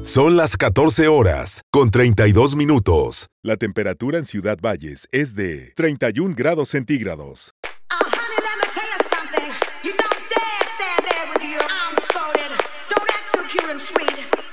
Son las 14 horas, con 32 minutos. La temperatura en Ciudad Valles es de 31 grados centígrados.